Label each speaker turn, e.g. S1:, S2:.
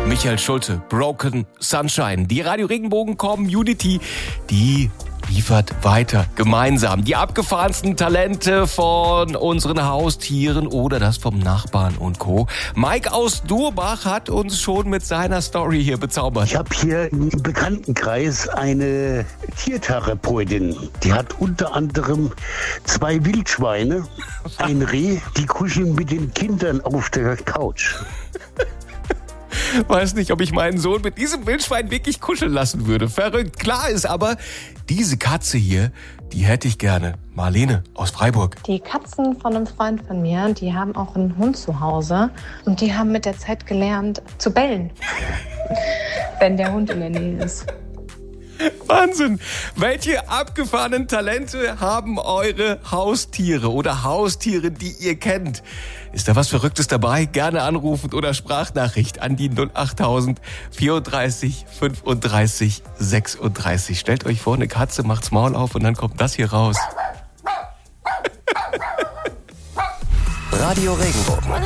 S1: Michael Schulte, Broken Sunshine. Die Radio Regenbogen Community, die liefert weiter gemeinsam die abgefahrensten Talente von unseren Haustieren oder das vom Nachbarn und Co. Mike aus Durbach hat uns schon mit seiner Story hier bezaubert.
S2: Ich habe hier im Bekanntenkreis eine Tiertherapeutin. Die hat unter anderem 2 Wildschweine, ein Reh, die kuscheln mit den Kindern auf der Couch.
S1: Weiß nicht, ob ich meinen Sohn mit diesem Wildschwein wirklich kuscheln lassen würde. Verrückt. Klar ist aber, diese Katze hier, die hätte ich gerne. Marlene aus Freiburg.
S3: Die Katzen von einem Freund von mir, die haben auch einen Hund zu Hause. Und die haben mit der Zeit gelernt zu bellen, wenn der Hund in der Nähe ist.
S1: Wahnsinn! Welche abgefahrenen Talente haben eure Haustiere oder Haustiere, die ihr kennt? Ist da was Verrücktes dabei? Gerne anrufen oder Sprachnachricht an die 08000 34 35 36. Stellt euch vor, eine Katze macht's Maul auf und dann kommt das hier raus.
S4: Radio Regenbogen.